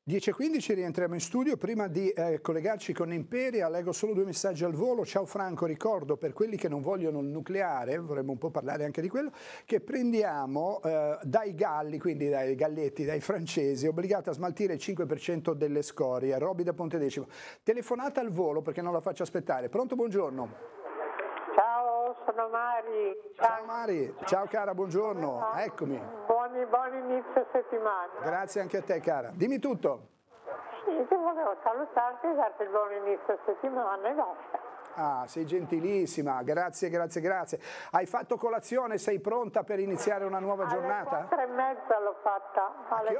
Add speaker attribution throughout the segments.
Speaker 1: 10:15 rientriamo in studio. Prima di collegarci con Imperia leggo solo 2 messaggi al volo. Ciao Franco, ricordo per quelli che non vogliono il nucleare, vorremmo un po' parlare anche di quello, che prendiamo dai galli, quindi dai galletti, dai francesi, obbligati a smaltire il 5% delle scorie. Robby da Pontedecimo. Telefonata al volo perché non la faccio aspettare. Pronto, buongiorno.
Speaker 2: Ciao, sono Mari.
Speaker 1: Ciao Mari, ciao cara, buongiorno, eccomi.
Speaker 2: Buon inizio settimana.
Speaker 1: Grazie anche a te cara. Dimmi tutto.
Speaker 2: Sì, ti volevo salutarti e darti il buon inizio settimana e basta.
Speaker 1: Ah, sei gentilissima, grazie, grazie, grazie. Hai fatto colazione, sei pronta per iniziare una nuova giornata?
Speaker 2: Alle 4:30 l'ho fatta, alle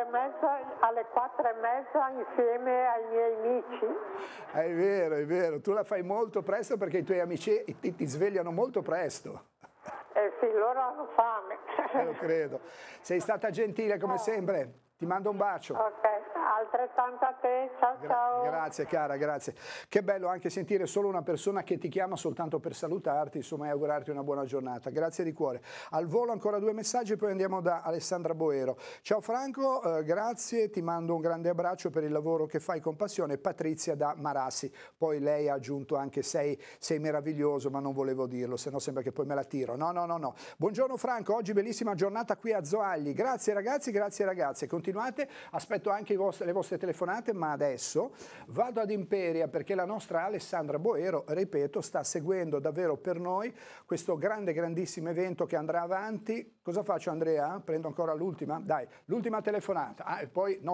Speaker 2: 4:30 insieme ai miei amici.
Speaker 1: È vero, tu la fai molto presto perché i tuoi amici ti svegliano molto presto.
Speaker 2: Eh sì, loro hanno fame.
Speaker 1: Lo credo. Sei stata gentile come sempre. Ti mando un bacio.
Speaker 2: Ok, altrettanto a te, ciao.
Speaker 1: Grazie cara, grazie. Che bello anche sentire solo una persona che ti chiama soltanto per salutarti, insomma, e augurarti una buona giornata. Grazie di cuore. Al volo ancora 2 messaggi, poi andiamo da Alessandra Boero. Ciao Franco, grazie, ti mando un grande abbraccio per il lavoro che fai con passione. Patrizia da Marassi. Poi lei ha aggiunto anche sei meraviglioso, ma non volevo dirlo, se no sembra che poi me la tiro. No. Buongiorno Franco, oggi bellissima giornata qui a Zoagli. Grazie ragazzi, grazie ragazze. Continuate, aspetto anche le vostre telefonate, ma adesso vado ad Imperia perché la nostra Alessandra Boero, ripeto, sta seguendo davvero per noi questo grandissimo evento che andrà avanti. Cosa faccio Andrea? Prendo ancora l'ultima? Dai, l'ultima telefonata. E poi no.